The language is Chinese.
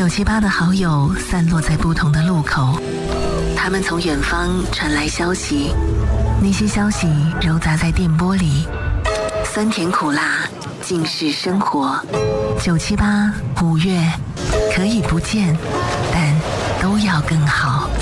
978的好友散落在不同的路口，他们从远方传来消息，那些消息揉杂在电波里，酸甜苦辣尽是生活。978，5月可以不见，但都要更好。